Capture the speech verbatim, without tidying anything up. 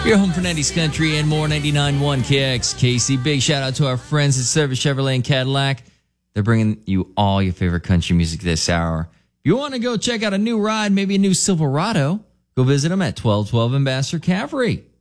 Your home for nineties country and more. Ninety-nine point one K X K C. Big shout out to our friends at Service Chevrolet and Cadillac. They're bringing you all your favorite country music this hour. If you want to go check out a new ride, maybe a new Silverado, go visit them at twelve twelve Ambassador Cavalry.